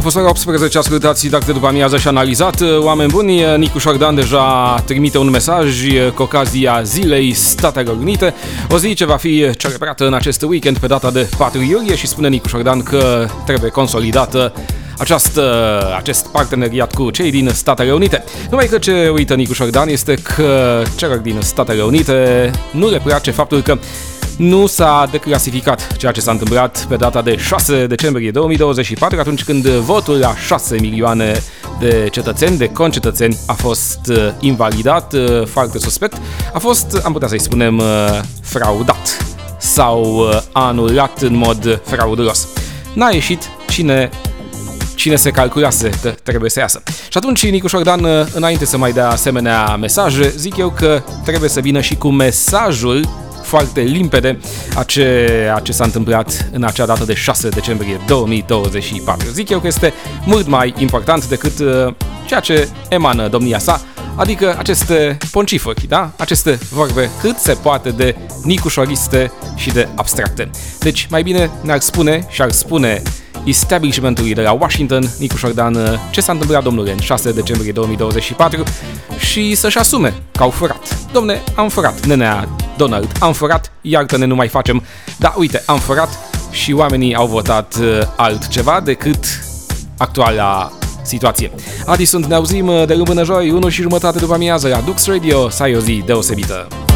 fost ora 18, ascultați Dacte după amiază și analizat. Oameni buni, Nicu Șordan deja trimite un mesaj cu ocazia Zilei Statelor Unite, o zi ce va fi celebrată în acest weekend pe data de 4 iulie și spune Nicu Șordan că trebuie consolidată acest parteneriat cu cei din Statele Unite. Numai că ce uită Nicu Șordan este că celor din Statele Unite nu le place faptul că nu s-a declasificat ceea ce s-a întâmplat pe data de 6 decembrie 2024, atunci când votul la 6 milioane de cetățeni, de concetățeni, a fost invalidat, foarte suspect, a fost, am putea să-i spunem, fraudat sau anulat în mod fraudulos. N-a ieșit cine se calculase că trebuie să iasă. Și atunci Nicu Șordan, înainte să mai dea asemenea mesaje, zic eu că trebuie să vină și cu mesajul foarte limpede a ce s-a întâmplat în acea dată de 6 decembrie 2024. Zic eu că este mult mai important decât ceea ce emană domnia sa, adică aceste poncifări, da? Aceste vorbe cât se poate de nicușoriste și de abstracte. Deci mai bine ne-ar spune și ar spune establishmentului de la Washington, Nicu Șordan, ce s-a întâmplat, domnule, în 6 decembrie 2024 și să-și asume că au furat. Domne, am furat, nenea Donald, am furat, iartă-ne, nu mai facem. Da, uite, am furat și oamenii au votat altceva decât actuala situație. Adi sunt, ne auzim de luni până joi, 1:30 după amiază la Dux Radio, să ai o zi deosebită.